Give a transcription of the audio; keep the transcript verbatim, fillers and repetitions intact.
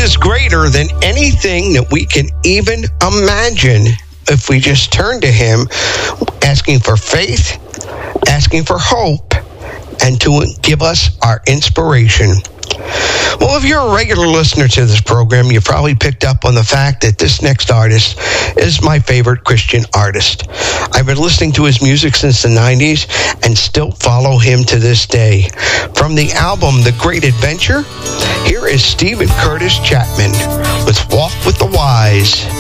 is greater than anything that we can even imagine if we just turn to him, asking for faith, asking for hope, and to give us our inspiration. Well, if you're a regular listener to this program, you probably picked up on the fact that this next artist is my favorite Christian artist. I've been listening to his music since the nineties and still follow him to this day. From the album The Great Adventure, here is Steven Curtis Chapman with Walk with the Wise.